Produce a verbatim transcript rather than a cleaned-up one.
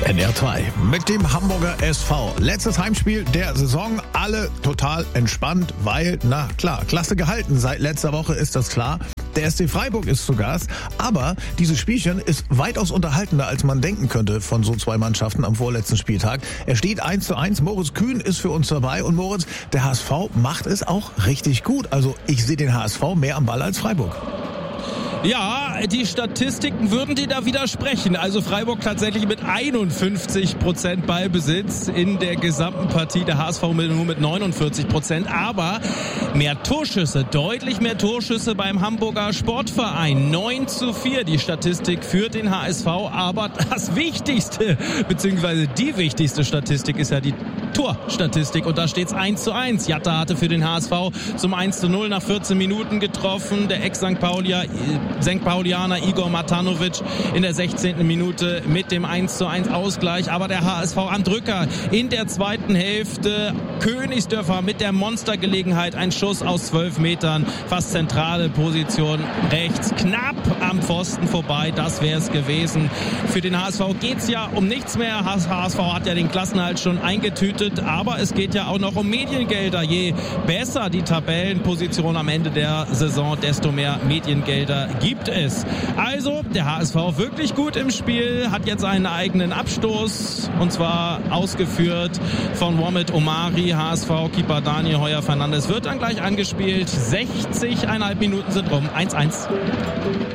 N R zwei mit dem Hamburger S V. Letztes Heimspiel der Saison, alle total entspannt, weil, na klar, Klasse gehalten. Seit letzter Woche ist das klar. Der S C Freiburg ist zu Gast, aber dieses Spielchen ist weitaus unterhaltender, als man denken könnte von so zwei Mannschaften am vorletzten Spieltag. Er steht eins zu eins, Moritz Kühn ist für uns dabei und Moritz, der H S V macht es auch richtig gut. Also ich sehe den H S V mehr am Ball als Freiburg. Ja, die Statistiken würden dir da widersprechen. Also Freiburg tatsächlich mit einundfünfzig Prozent Ballbesitz in der gesamten Partie. Der H S V nur mit neunundvierzig Prozent. Aber mehr Torschüsse, deutlich mehr Torschüsse beim Hamburger Sportverein. neun zu vier die Statistik für den H S V. Aber das Wichtigste, beziehungsweise die wichtigste Statistik ist ja die Torstatistik. Und da steht's eins zu eins. Jatta hatte für den H S V zum eins zu null nach vierzehn Minuten getroffen. Der Ex-Sankt Paulier Sankt Paulianer Igor Matanovic in der sechzehnten Minute mit dem eins zu eins Ausgleich. Aber der H S V am Drücker in der zweiten Hälfte. Königsdörfer mit der Monstergelegenheit. Ein Schuss aus zwölf Metern. Fast zentrale Position rechts. Knapp am Pfosten vorbei. Das wäre es gewesen. Für den H S V geht's ja um nichts mehr. H S V hat ja den Klassenerhalt schon eingetütet. Aber es geht ja auch noch um Mediengelder. Je besser die Tabellenposition am Ende der Saison, desto mehr Mediengelder gibt es. Also der H S V wirklich gut im Spiel, hat jetzt einen eigenen Abstoß und zwar ausgeführt von Mohamed Omari. H S V-Keeper Daniel Heuer-Fernandes wird dann gleich angespielt. sechzig Komma fünf Minuten sind rum. eins eins.